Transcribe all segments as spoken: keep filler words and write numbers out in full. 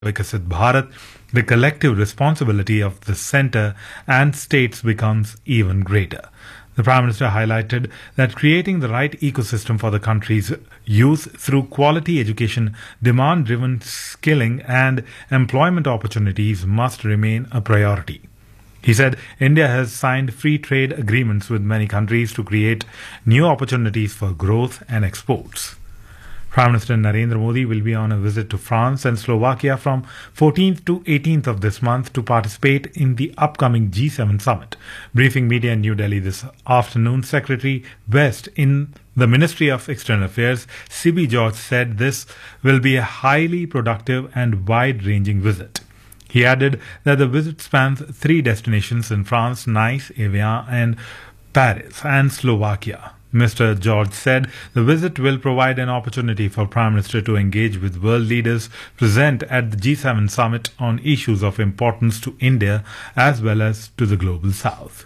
Vikasit Bharat, the collective responsibility of the centre and states becomes even greater. The Prime Minister highlighted that creating the right ecosystem for the country's youth through quality education, demand-driven skilling and employment opportunities must remain a priority. He said India has signed free trade agreements with many countries to create new opportunities for growth and exports. Prime Minister Narendra Modi will be on a visit to France and Slovakia from fourteenth to eighteenth of this month to participate in the upcoming G seven summit. Briefing media in New Delhi this afternoon, Secretary West in the Ministry of External Affairs, C B George, said this will be a highly productive and wide-ranging visit. He added that the visit spans three destinations in France, Nice, Evian and Paris, and Slovakia. Mister George said the visit will provide an opportunity for Prime Minister to engage with world leaders present at the G seven summit on issues of importance to India as well as to the global south.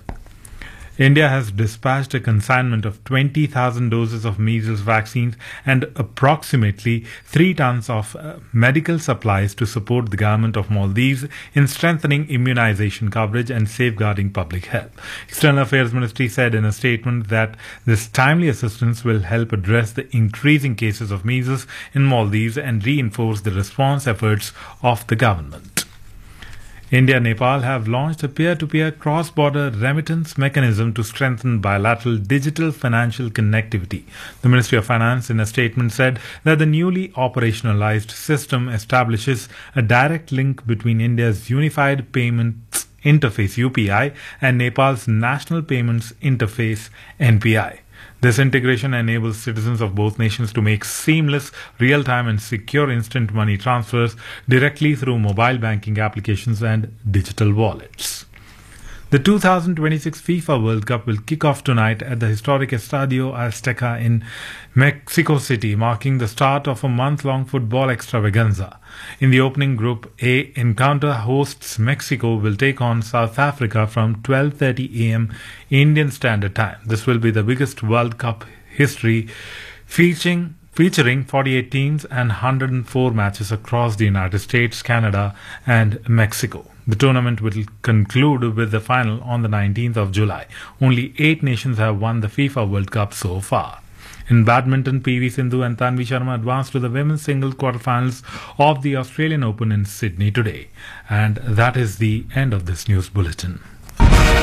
India has dispatched a consignment of twenty thousand doses of measles vaccines and approximately three tons of uh, medical supplies to support the government of Maldives in strengthening immunization coverage and safeguarding public health. External Affairs Ministry said in a statement that this timely assistance will help address the increasing cases of measles in Maldives and reinforce the response efforts of the government. India and Nepal have launched a peer-to-peer cross-border remittance mechanism to strengthen bilateral digital financial connectivity. The Ministry of Finance in a statement said that the newly operationalized system establishes a direct link between India's Unified Payments Interface U P I and Nepal's National Payments Interface N P I. This integration enables citizens of both nations to make seamless, real-time and secure instant money transfers directly through mobile banking applications and digital wallets. The two thousand twenty-six FIFA World Cup will kick off tonight at the historic Estadio Azteca in Mexico City, marking the start of a month-long football extravaganza. In the opening Group A, encounter hosts Mexico will take on South Africa from twelve thirty a m Indian Standard Time. This will be the biggest World Cup history, featuring featuring forty-eight teams and one hundred four matches across the United States, Canada and Mexico. The tournament will conclude with the final on the nineteenth of July. Only eight nations have won the FIFA World Cup so far. In badminton, P V Sindhu and Tanvi Sharma advanced to the women's singles quarterfinals of the Australian Open in Sydney today. And that is the end of this news bulletin.